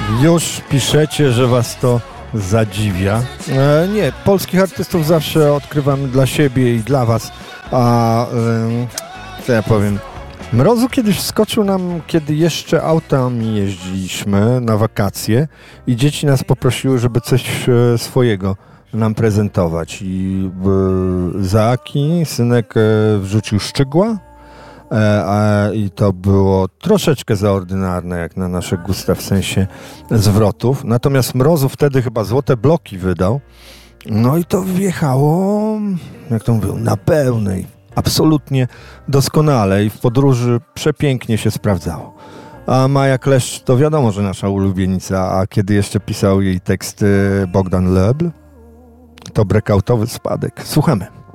Już piszecie, że was to zadziwia. Nie, polskich artystów zawsze odkrywamy dla siebie i dla was. Co ja powiem? Mrozu kiedyś wskoczył nam, kiedy jeszcze autami jeździliśmy na wakacje i dzieci nas poprosiły, żeby coś swojego nam prezentować. I Zaaki, synek, wrzucił Szczygła. I to było troszeczkę zaordynarne jak na nasze gusta w sensie zwrotów. Natomiast Mrozu wtedy chyba Złote Bloki wydał. No i to wjechało, jak to mówią, na pełnej. Absolutnie doskonale i w podróży przepięknie się sprawdzało. A Maja Kleszcz to wiadomo, że nasza ulubienica, a kiedy jeszcze pisał jej teksty Bogdan Lebl, to breakoutowy spadek. Słuchamy.